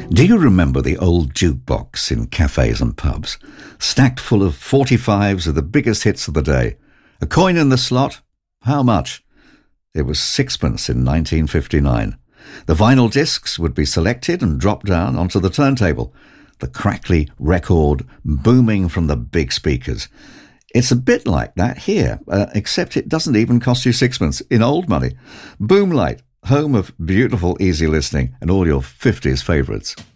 Do you remember the old jukebox in cafes and pubs? Stacked full of 45s of the biggest hits of the day. A coin in the slot? How much? It was sixpence in 1959. The vinyl discs would be selected and dropped down onto the turntable, the crackly record booming from the big speakers. It's a bit like that here, except it doesn't even cost you sixpence in old money. Boomlight, home of beautiful easy listening and all your 50s favourites.